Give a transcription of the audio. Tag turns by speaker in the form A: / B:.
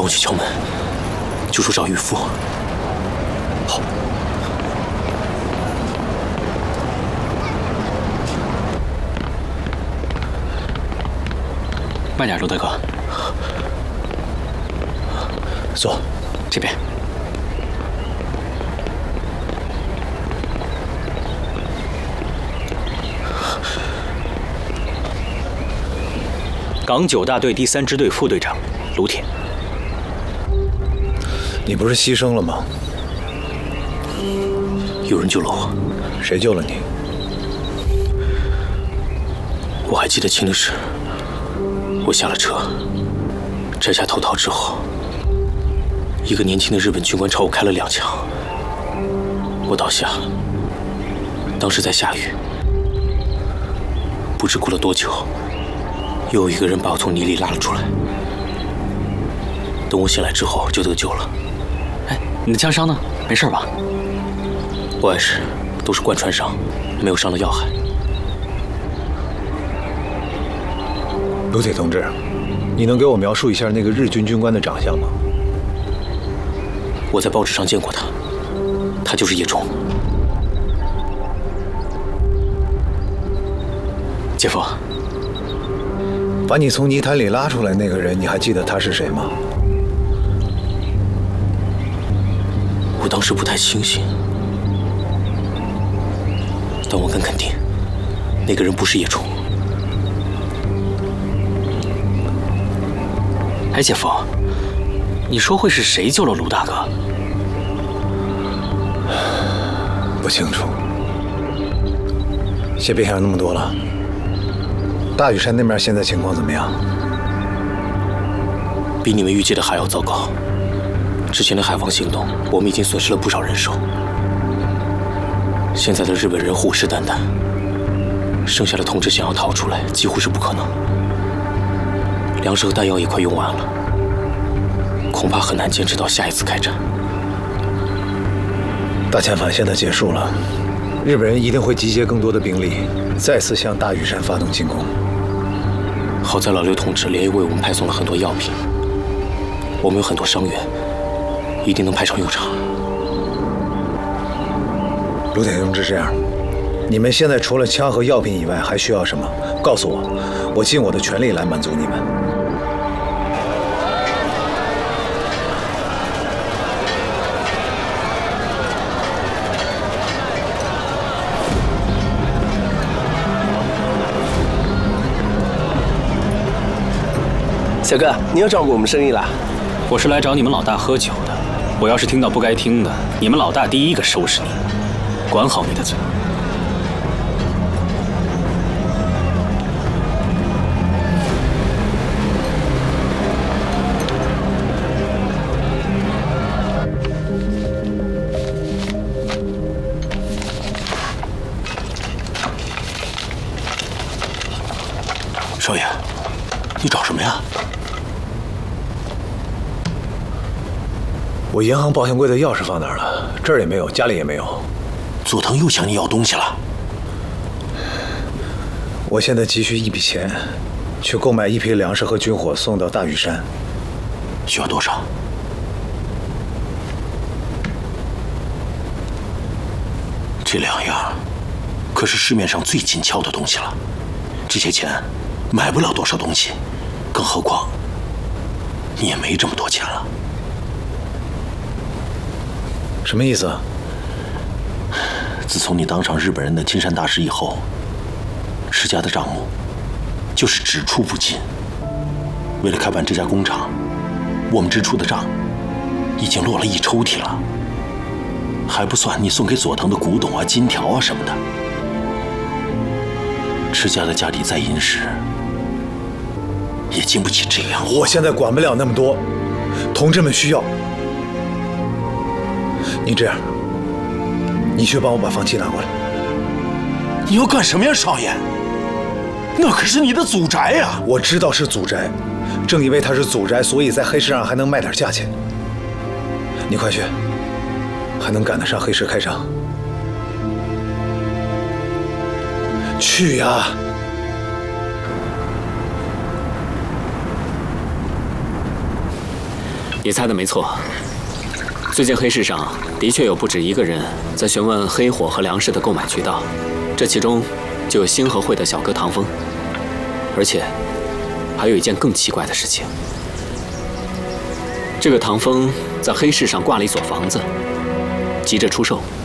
A: 我去敲门，就说找渔夫。好。慢点，陆大哥。
B: 坐，
A: 这边。港9大队第3支队副队长卢铁。
B: 你不是牺牲了吗？
A: 有人救了我。
B: 谁救了你？
A: 我还记得清的是，我下了车，摘下头套之后，一个年轻的日本军官朝我开了2枪，我倒下。当时在下雨，不知过了多久，又有一个人把我从泥里拉了出来。等我醒来之后，就得救了。
C: 哎，你的枪伤呢？没事吧？
A: 我也是，都是贯穿伤，没有伤到要害。
B: 卢铁同志，你能给我描述一下那个日军军官的长相吗？
A: 我在报纸上见过他，他就是叶冲。姐夫，
B: 把你从泥潭里拉出来那个人，你还记得他是谁吗？
A: 我当时不太清醒，但我敢肯定，那个人不是叶冲。
C: 哎，姐夫，你说会是谁救了卢大哥？
B: 不清楚。先别想那么多了。大屿山那边现在情况怎么样？
A: 比你们预计的还要糟糕。之前的海防行动，我们已经损失了不少人手。现在的日本人虎视眈眈，剩下的同志想要逃出来，几乎是不可能。粮食和弹药也快用完了，恐怕很难坚持到下一次开战。
B: 大遣返现在结束了，日本人一定会集结更多的兵力，再次向大屿山发动进攻。
A: 好在老刘同志连夜为我们派送了很多药品，我们有很多伤员，一定能派上用场。
B: 卢铁同志，这样，你们现在除了枪和药品以外，还需要什么？告诉我，我尽我的全力来满足你们。
D: 小哥，你又照顾我们生意了？
C: 我是来找你们老大喝酒的。我要是听到不该听的，你们老大第一个收拾你。管好你的嘴。
A: 少爷，你找什么呀？
B: 我银行保险柜的钥匙放哪儿了？这儿也没有，家里也没有。
A: 佐藤又向你要东西了。
B: 我现在急需一笔钱，去购买一批粮食和军火送到大屿山。
A: 需要多少？这2样，可是市面上最紧俏的东西了。这些钱买不了多少东西，更何况你也没这么多钱了。
B: 什么意思？
A: 自从你当上日本人的金山大师以后，世家的账目就是只出不进。为了开办这家工厂，我们支出的账已经落了一抽屉了，还不算你送给佐藤的古董啊、金条啊什么的。持家的家底再殷实，也经不起这样。
B: 我现在管不了那么多，同志们需要。你这样，你去帮我把房契拿过来。
A: 你要干什么呀，少爷？那可是你的祖宅呀！
B: 我知道是祖宅，正因为它是祖宅，所以在黑市上还能卖点价钱。你快去，还能赶得上黑市开张。去呀！
C: 你猜的没错。最近黑市上的确有不止一个人在询问黑火和粮食的购买渠道，这其中就有星河会的小哥唐风。而且，还有一件更奇怪的事情：这个唐风在黑市上挂了一所房子，急着出售。